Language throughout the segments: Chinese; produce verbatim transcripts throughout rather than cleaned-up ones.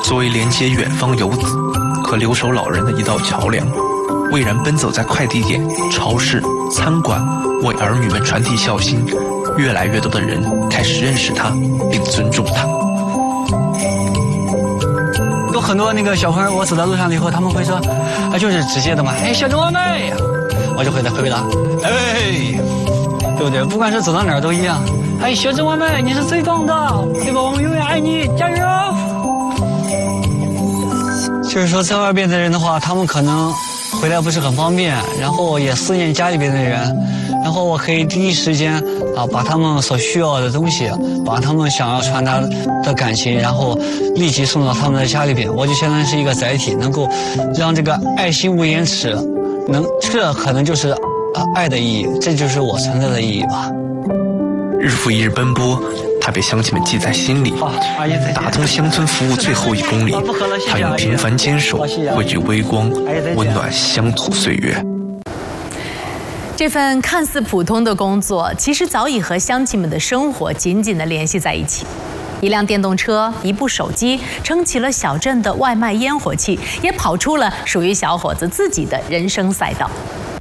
作为连接远方游子和留守老人的一道桥梁，蔚然奔走在快递点、超市、餐馆，为儿女们传递孝心。越来越多的人开始认识他，并尊重他。 有很多那个小朋友，我走在路上了以后，他们会说，啊，就是直接的嘛，哎，小周阿妹，我就回答回答，哎，对不对？不管是走到哪儿都一样，哎，小周阿妹，你是最棒的，对吧？我们永远爱你，加油！就是说，在外边的人的话，他们可能回来不是很方便，然后也思念家里边的人，然后我可以第一时间啊，把他们所需要的东西，把他们想要传达的感情，然后立即送到他们的家里边，我就相当于是一个载体，能够让这个爱心无延迟，能这可能就是啊爱的意义，这就是我存在的意义吧。 日复一日奔波，他被乡亲们记在心里。打通乡村服务最后一公里，他用平凡坚守汇聚微光，温暖乡土岁月。 这份看似普通的工作，其实早已和乡亲们的生活紧紧地联系在一起。一辆电动车，一部手机，撑起了小镇的外卖烟火气，也跑出了属于小伙子自己的人生赛道。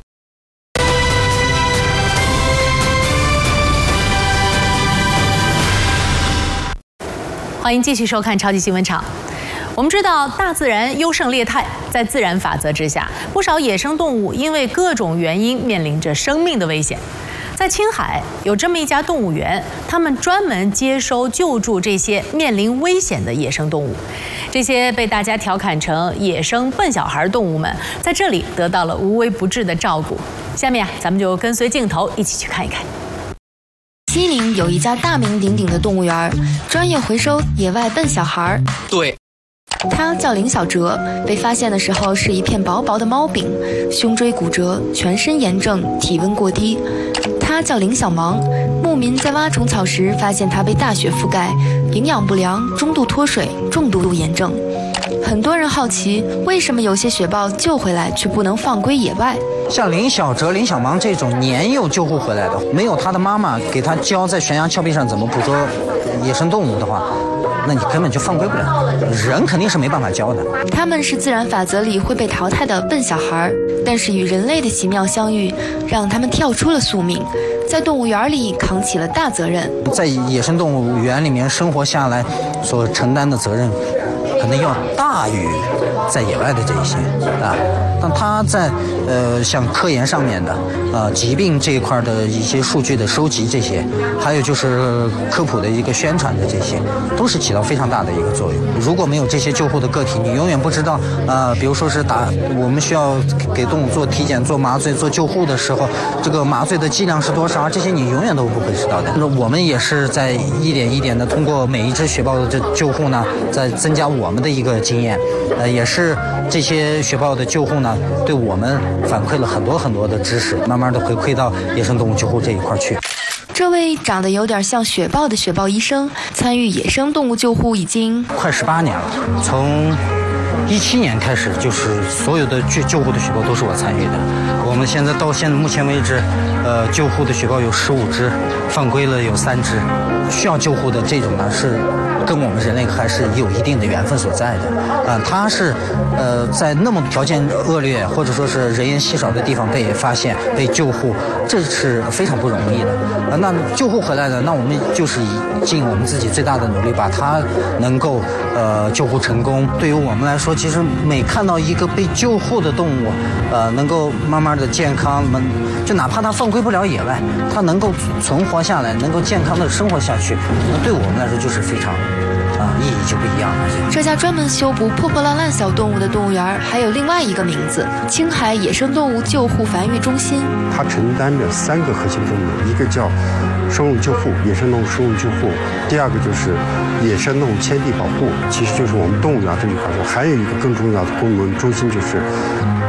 欢迎继续收看超级新闻场。我们知道，大自然优胜劣汰，在自然法则之下，不少野生动物因为各种原因面临着生命的危险。在青海有这么一家动物园，他们专门接收救助这些面临危险的野生动物。这些被大家调侃成野生笨小孩动物们，在这里得到了无微不至的照顾。下面啊，咱们就跟随镜头一起去看一看。 西宁有一家大名鼎鼎的动物园，专业回收野外笨小孩。 对。 他叫林小哲，被发现的时候是一片薄薄的猫饼，胸椎骨折，全身炎症，体温过低。他叫林小芒，牧民在挖虫草时发现他被大雪覆盖，营养不良，中度脱水，重度炎症。很多人好奇，为什么有些雪豹救回来却不能放归野外？ 像林小哲、林小芒这种年幼救护回来的，没有他的妈妈给他教在悬崖峭壁上怎么捕捉野生动物的话，那你根本就放归不了，人肯定是没办法教的。 他们是自然法则里会被淘汰的笨小孩，但是与人类的奇妙相遇，让他们跳出了宿命，在动物园里扛起了大责任。 在野生动物园里面生活下来，所承担的责任，可能要大于在野外的这一些啊。但他在呃像科研上面的呃疾病这一块的一些数据的收集，这些还有就是科普的一个宣传的这些，都是起到非常大的一个作用。如果没有这些救护的个体，你永远不知道呃比如说是打我们需要给动物做体检、做麻醉、做救护的时候，这个麻醉的剂量是多少，这些你永远都不会知道的。那我们也是在一点一点的通过每一只雪豹的这救护呢，在增加我们的一个经验，呃也是这些雪豹的救护呢，对我们反馈了很多很多的知识，慢慢的回馈到野生动物救护这一块去。 这位长得有点像雪豹的雪豹医生，参与野生动物救护已经快十八年了，从一七年开始，就是所有的救救护的雪豹都是我参与的。我们现在到现在目前为止，呃，救护的雪豹有十五只，放归了有三只。需要救护的这种呢，是跟我们人类还是有一定的缘分所在的。啊、呃，它是呃在那么条件恶劣或者说是人烟稀少的地方被发现、被救护，这是非常不容易的。啊、呃，那救护回来的，那我们就是以尽我们自己最大的努力，把它能够呃救护成功。对于我们来说，其实每看到一个被救护的动物，呃，能够慢慢的健康，就哪怕它放归不了野外，它能够存活下来，能够健康的生活下去，那对我们来说就是非常啊、呃、意义就不一样了。 这家专门修补破破烂烂小动物的动物园还有另外一个名字——青海野生动物救护繁育中心。 它承担着三个核心任务，一个叫生物救护，野生动物生物救护；第二个就是野生动物迁地保护，其实就是我们动物园这一块。还有一个更重要的功能中心就是